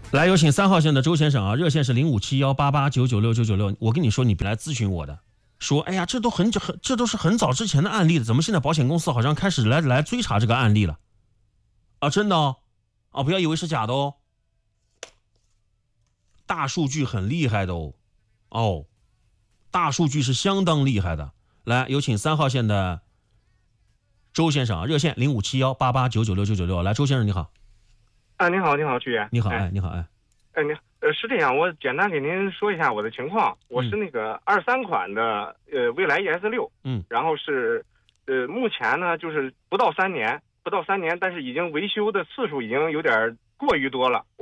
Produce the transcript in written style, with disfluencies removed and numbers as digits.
来，有请3号线的周先生啊，热线是057188996996。我跟你说，你别来咨询我的，说，哎呀，这都是很早之前的案例了，怎么现在保险公司好像开始来追查这个案例了？啊，真的哦，啊，不要以为是假的哦，大数据很厉害的哦，哦，大数据是相当厉害的。来，有请3号线的周先生啊，热线057188996996。来，周先生你好。 你好，你好，曲爷。 你好，你好， 是这样，我简单给您说一下我的情况。我是那个23款的蔚来 ES6，然后是目前呢就是不到三年，但是已经维修的次数已经有点过于多了。